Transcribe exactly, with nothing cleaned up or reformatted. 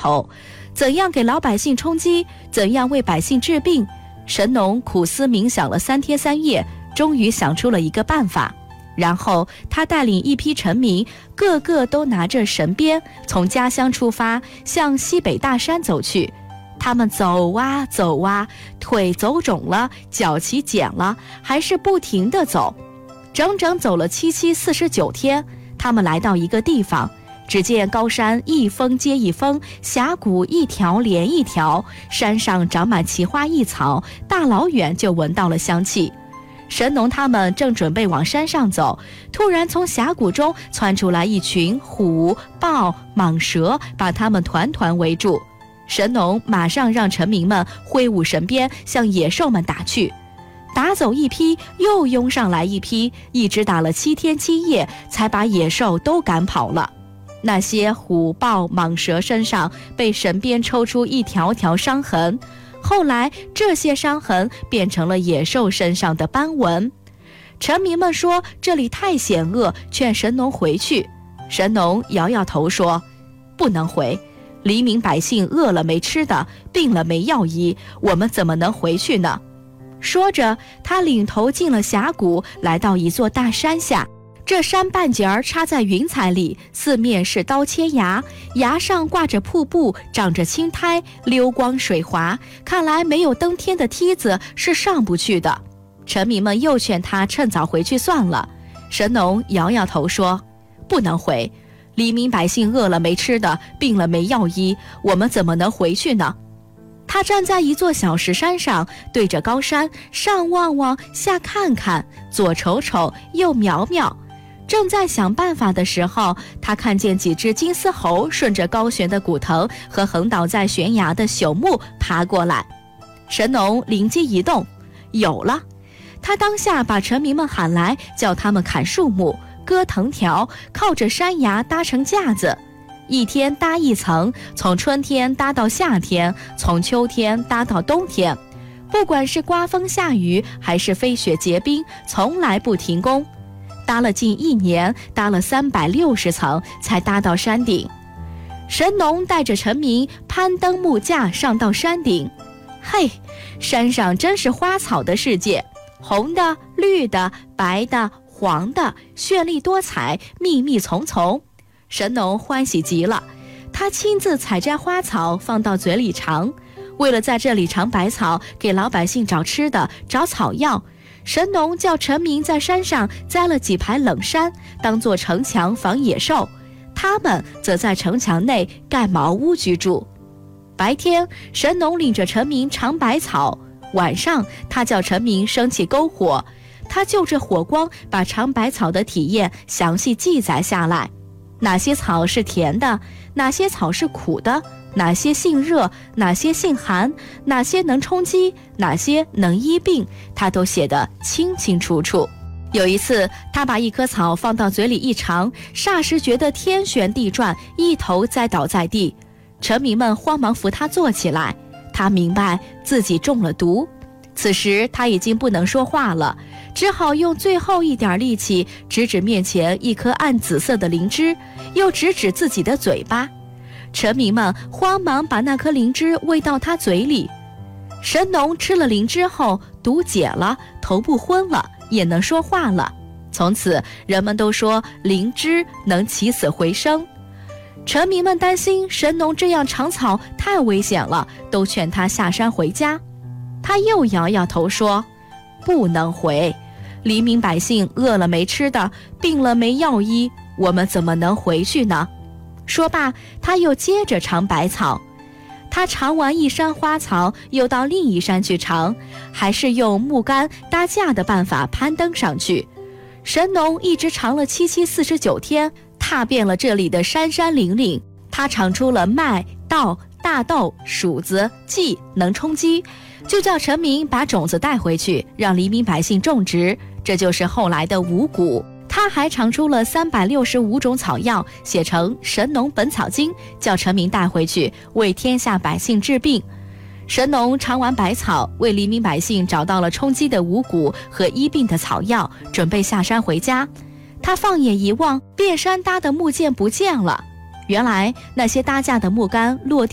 头，怎样给老百姓充饥，怎样为百姓治病。神农苦思冥想了三天三夜，终于想出了一个办法。然后他带领一批臣民，个个都拿着神鞭，从家乡出发，向西北大山走去。他们走啊走啊，腿走肿了，脚起茧了，还是不停地走。整整走了七七四十九天，他们来到一个地方，只见高山一峰接一峰，峡谷一条连一条，山上长满奇花异草，大老远就闻到了香气。神农他们正准备往山上走，突然从峡谷中窜出来一群虎、豹、蟒蛇，把他们团团围住。神农马上让臣民们挥舞神鞭向野兽们打去，打走一批又拥上来一批，一直打了七天七夜，才把野兽都赶跑了。那些虎、豹、蟒蛇身上被神鞭抽出一条条伤痕，后来这些伤痕变成了野兽身上的斑纹。臣民们说这里太险恶，劝神农回去。神农摇摇头说，不能回，黎民百姓饿了没吃的，病了没药医，我们怎么能回去呢？说着，他领头进了峡谷，来到一座大山下。这山半截儿插在云彩里，四面是刀切崖，崖上挂着瀑布，长着青苔，溜光水滑，看来没有登天的梯子是上不去的。臣民们又劝他趁早回去算了。神农摇摇头说，不能回，黎民百姓饿了没吃的，病了没药医，我们怎么能回去呢？他站在一座小石山上，对着高山上望望，下看看，左瞅瞅，右瞄瞄。正在想办法的时候，他看见几只金丝猴顺着高悬的古藤和横倒在悬崖的朽木爬过来。神农灵机一动，有了！他当下把臣民们喊来，叫他们砍树木，割藤条，靠着山崖搭成架子，一天搭一层，从春天搭到夏天，从秋天搭到冬天，不管是刮风下雨还是飞雪结冰，从来不停工。搭了近一年，搭了三百六十层，才搭到山顶。神农带着臣民攀登木架上到山顶，嘿，山上真是花草的世界，红的、绿的、白的、黄的，绚丽多彩，密密丛丛。神农欢喜极了，他亲自采摘花草放到嘴里尝，为了在这里尝百草，给老百姓找吃的，找草药。神农叫臣民在山上栽了几排冷杉，当作城墙防野兽，他们则在城墙内盖茅屋居住。白天，神农领着臣民尝百草，晚上他叫臣民升起篝火，他就着火光把尝百草的体验详细记载下来，哪些草是甜的，哪些草是苦的，哪些性热，哪些性寒，哪些能充饥，哪些能医病，他都写得清清楚楚。有一次，他把一棵草放到嘴里一尝，霎时觉得天旋地转，一头栽倒在地。臣民们慌忙扶他坐起来，他明白自己中了毒。此时他已经不能说话了，只好用最后一点力气指指面前一颗暗紫色的灵芝，又指指自己的嘴巴。臣民们慌忙把那颗灵芝喂到他嘴里。神农吃了灵芝后，毒解了，头不昏了，也能说话了。从此人们都说灵芝能起死回生。臣民们担心神农这样尝草太危险了，都劝他下山回家。他又摇摇头说，不能回，黎民百姓饿了没吃的，病了没药医，我们怎么能回去呢？说罢，他又接着尝百草。他尝完一山花草，又到另一山去尝，还是用木杆搭架的办法攀登上去。神农一直尝了七七四十九天，踏遍了这里的山山岭岭。他尝出了麦、稻、大豆、黍子、稷能充饥，就叫臣民把种子带回去，让黎民百姓种植，这就是后来的五谷。他还尝出了三百六十五种草药，写成《神农本草经》，叫臣民带回去，为天下百姓治病。神农尝完百草，为黎民百姓找到了充饥的五谷和医病的草药，准备下山回家。他放眼一望，遍山搭的木剑不见了，原来那些搭架的木杆落地